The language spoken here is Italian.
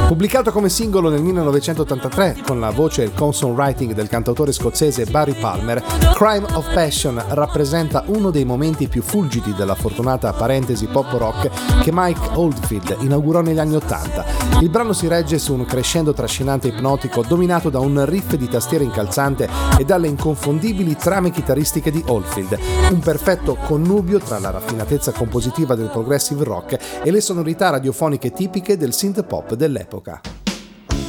Pubblicato come singolo nel 1983 con la voce e il consongwriting del cantautore scozzese Barry Palmer, Crime of Passion rappresenta uno dei momenti più fulgidi della fortunata parentesi pop rock che Mike Oldfield inaugurò negli anni '80. Il brano si regge su un crescendo trascinante ipnotico dominato da un riff di tastiera incalzante e dalle inconfondibili trame chitarristiche di Oldfield, un perfetto connubio tra la raffinatezza compositiva del progressive rock e le sonorità radiofoniche tipiche del synth pop dell'epoca.